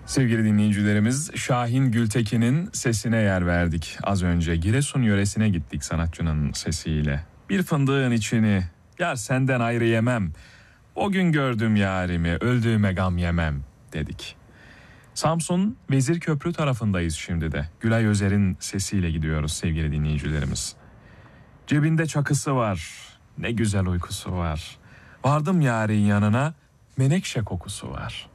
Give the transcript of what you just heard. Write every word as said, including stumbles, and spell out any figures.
Sevgili dinleyicilerimiz, Şahin Gültekin'in sesine yer verdik. Az önce Giresun yöresine gittik sanatçının sesiyle. Bir fındığın içini, yar senden ayrı yemem. O gün gördüm yarimi, öldüğüme gam yemem dedik. Samsun Vezirköprü tarafındayız şimdi de. Gülay Özer'in sesiyle gidiyoruz sevgili dinleyicilerimiz. Cebinde çakısı var, ne güzel uykusu var. Vardım yarın yanına, menekşe kokusu var.